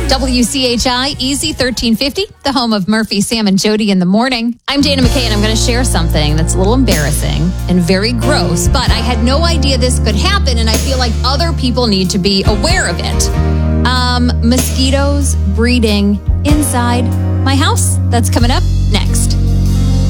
WCHI Easy 1350, the home of Murphy, Sam, and Jody in the morning. I'm Dana McKay, and I'm going to share something that's a little embarrassing and very gross, but I had no idea this could happen, and I feel like other people need to be aware of it. Mosquitoes breeding inside my house. That's coming up next.